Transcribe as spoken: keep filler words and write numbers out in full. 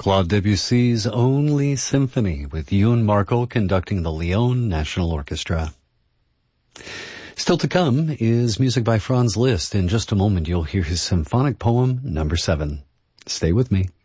Claude Debussy's Only Symphony with Ewan Markle conducting the Lyon National Orchestra. Still to come is music by Franz Liszt. In just a moment you'll hear his symphonic poem number seven. Stay with me.